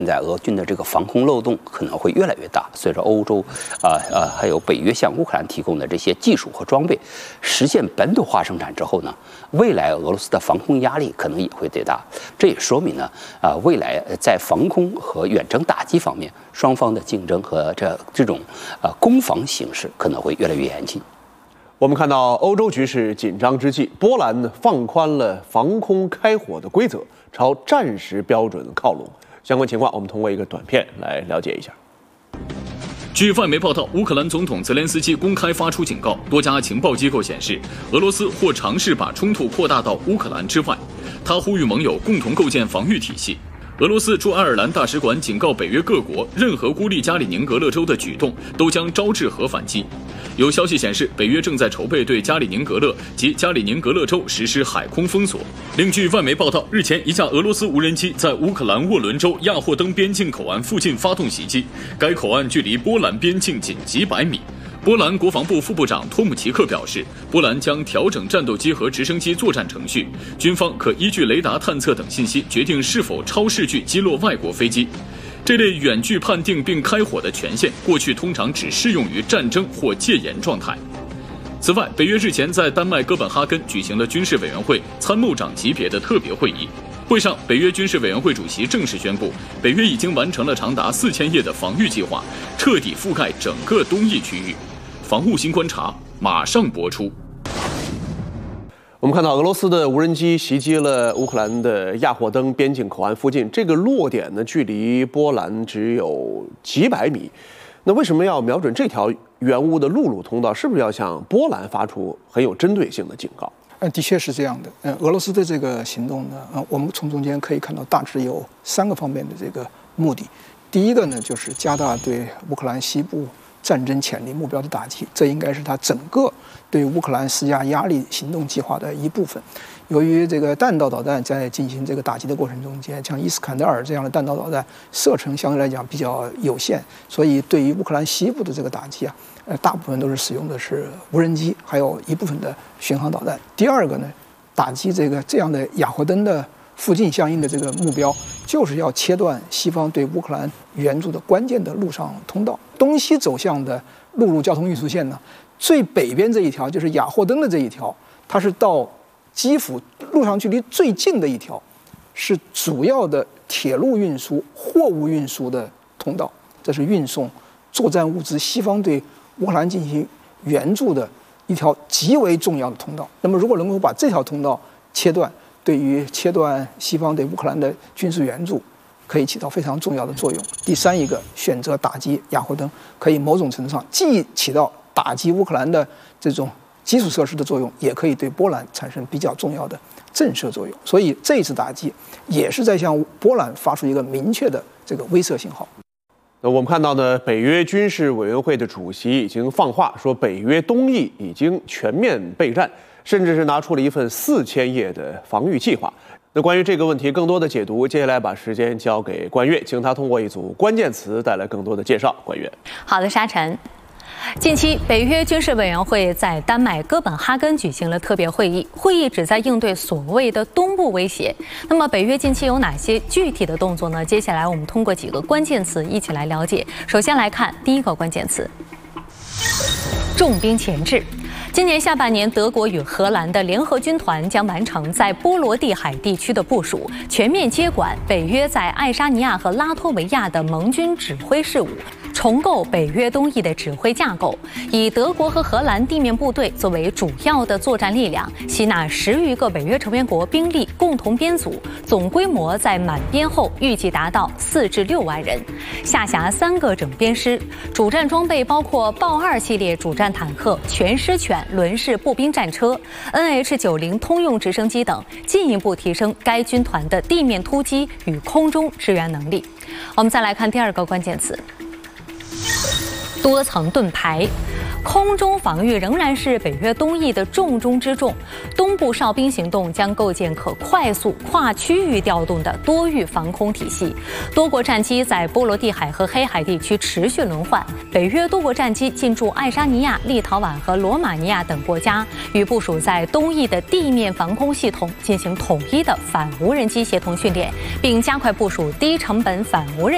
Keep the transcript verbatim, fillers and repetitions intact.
现在俄军的这个防空漏洞可能会越来越大，随着欧洲啊呃还有北约向乌克兰提供的这些技术和装备实现本土化生产之后呢，未来俄罗斯的防空压力可能也会最大。这也说明呢啊、呃、未来在防空和远程打击方面，双方的竞争和这这种呃攻防形势可能会越来越严峻。 我们看到欧洲局势紧张之际，波兰呢放宽了防空开火的规则，朝战时标准靠拢。相关情况，我们通过一个短片来了解一下。 据外媒报道，乌克兰总统泽连斯基公开发出警告，多家情报机构显示，俄罗斯或尝试把冲突扩大到乌克兰之外。他呼吁盟友共同构建防御体系。俄罗斯驻爱尔兰大使馆警告北约各国，任何孤立加里宁格勒州的举动都将招致核反击。有消息显示，北约正在筹备对加里宁格勒及加里宁格勒州实施海空封锁。另据外媒报道，日前一架俄罗斯无人机在乌克兰沃伦州亚霍登边境口岸附近发动袭击，该口岸距离波兰边境仅几百米。波兰国防部副部长托姆奇克表示，波兰将调整战斗机和直升机作战程序，军方可依据雷达探测等信息决定是否超视距击落外国飞机。这类远距判定并开火的权限，过去通常只适用于战争或戒严状态。此外，北约日前在丹麦哥本哈根举行了军事委员会参谋长级别的特别会议。会上，北约军事委员会主席正式宣布，北约已经完成了长达四千页的防御计划，彻底覆盖整个东翼区域。防务新观察马上播出。 我们看到俄罗斯的无人机袭击了乌克兰的亚霍登边境口岸附近，这个落点呢，距离波兰只有几百米。那为什么要瞄准这条援乌的陆路通道？是不是要向波兰发出很有针对性的警告？ 呃，的确是这样的。嗯，俄罗斯的这个行动呢，呃，我们从中间可以看到大致有三个方面的这个目的。第一个呢，就是加大对乌克兰西部战争潜力目标的打击，这应该是他整个对乌克兰施加压力行动计划的一部分。由于这个弹道导弹在进行这个打击的过程中间，像伊斯坎德尔这样的弹道导弹射程相对来讲比较有限，所以对于乌克兰西部的这个打击啊，呃，大部分都是使用的是无人机，还有一部分的巡航导弹。第二个呢，打击这个这样的亚霍登的附近相应的这个目标，就是要切断西方对乌克兰援助的关键的陆上通道。东西走向的陆路交通运输线呢，最北边这一条就是亚霍登的这一条，它是到基辅路上距离最近的一条，是主要的铁路运输、货物运输的通道，这是运送作战物资西方对乌克兰进行援助的一条极为重要的通道。那么，如果能够把这条通道切断，对于切断西方对乌克兰的军事援助，可以起到非常重要的作用。第三一个，选择打击亚霍登，可以某种程度上既起到打击乌克兰的这种基础设施的作用，也可以对波兰产生比较重要的震慑作用。所以这一次打击也是在向波兰发出一个明确的这个威慑信号。 那我们看到呢，北约军事委员会的主席已经放话说，北约东翼已经全面备战，甚至是拿出了一份四千页的防御计划。那关于这个问题更多的解读，接下来把时间交给关悦，请他通过一组关键词带来更多的介绍。关悦， 好的，沙尘。近期，北约军事委员会在丹麦哥本哈根举行了特别会议，会议旨在应对所谓的东部威胁。那么，北约近期有哪些具体的动作呢？接下来我们通过几个关键词一起来了解。首先来看第一个关键词：重兵前置。今年下半年，德国与荷兰的联合军团将完成在波罗的海地区的部署，全面接管北约在爱沙尼亚和拉脱维亚的盟军指挥事务，重构北约东翼的指挥架构，以德国和荷兰地面部队作为主要的作战力量，吸纳十余个北约成员国兵力共同编组，总规模在满编后预计达到四至六万人，下辖三个整编师，主战装备包括豹二系列主战坦克、全狮犬轮式步兵战车、N H 九十 通用直升机等，进一步提升该军团的地面突击与空中支援能力。我们再来看第二个关键词：多层盾牌。空中防御仍然是北约东翼的重中之重。东部哨兵行动将构建可快速跨区域调动的多域防空体系。多国战机在波罗的海和黑海地区持续轮换。北约多国战机进驻爱沙尼亚、立陶宛和罗马尼亚等国家，与部署在东翼的地面防空系统进行统一的反无人机协同训练，并加快部署低成本反无人